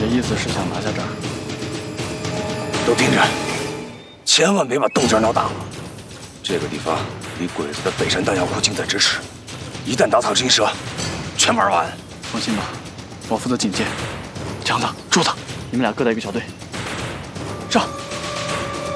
意思是想拿下这儿？ 都听着，千万别把动静闹大了。这个地方离鬼子的北山弹药库近在咫尺，一旦打草惊蛇，全玩完。 放心吧，我负责警戒。强子、柱子，你们俩各带一个小队。上。